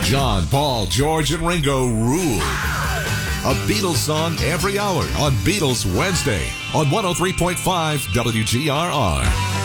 John, Paul, George, and Ringo rule. A Beatles song every hour on Beatles Wednesday on 103.5 WGRR.